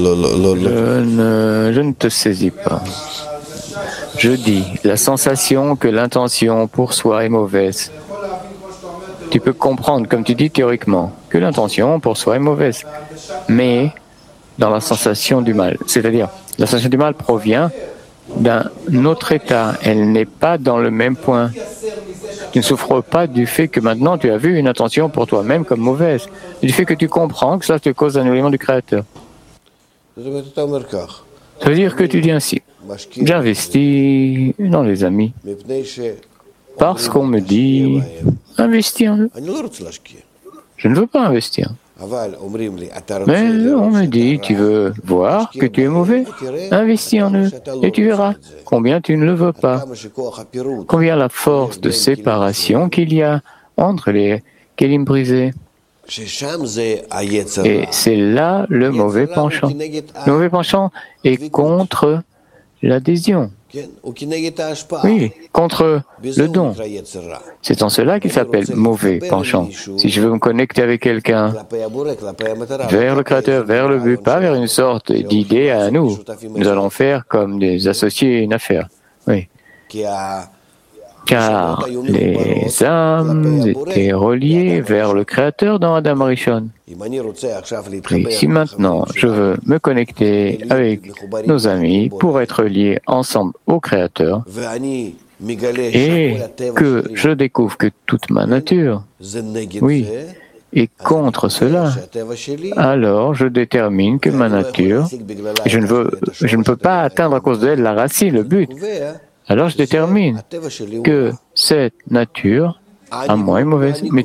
Je ne te saisis pas. Je dis, la sensation que l'intention pour soi est mauvaise. Tu peux comprendre, comme tu dis théoriquement, que l'intention pour soi est mauvaise, mais dans la sensation du mal. C'est-à-dire, la sensation du mal provient d'un autre état. Elle n'est pas dans le même point. Tu ne souffres pas du fait que maintenant tu as vu une intention pour toi-même comme mauvaise, du fait que tu comprends que ça te cause un élément du Créateur. Ça veut dire que tu dis ainsi, j'investis dans les amis parce qu'on me dit, investis en eux. Je ne veux pas investir. Mais on me dit, tu veux voir que tu es mauvais? Investis en eux et tu verras combien tu ne le veux pas. Combien la force de séparation qu'il y a entre les kélim brisés. Et c'est là le mauvais penchant. Le mauvais penchant est contre l'adhésion. Oui, contre le don. C'est en cela qu'il s'appelle mauvais penchant. Si je veux me connecter avec quelqu'un vers le Créateur, vers le but, pas vers une sorte d'idée à nous, nous allons faire comme des associés une affaire. Oui. Car les âmes étaient reliées vers le Créateur dans Adam Arishon. Et si maintenant je veux me connecter avec nos amis pour être liés ensemble au Créateur et que je découvre que toute ma nature, oui, est contre cela, alors je détermine que ma nature, je ne peux pas atteindre à cause d'elle la racine, le but. Alors je détermine que cette nature, à moi, est mauvaise. Mais